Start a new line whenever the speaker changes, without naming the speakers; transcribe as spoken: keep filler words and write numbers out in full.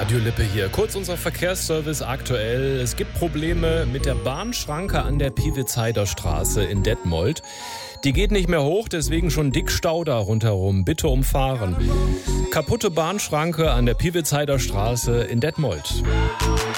Radio Lippe hier. Kurz unser Verkehrsservice aktuell. Es gibt Probleme mit der Bahnschranke an der Piwitzheider Straße in Detmold. Die geht nicht mehr hoch, deswegen schon dick Stau da rundherum. Bitte umfahren. Kaputte Bahnschranke an der Piwitzheider Straße in Detmold.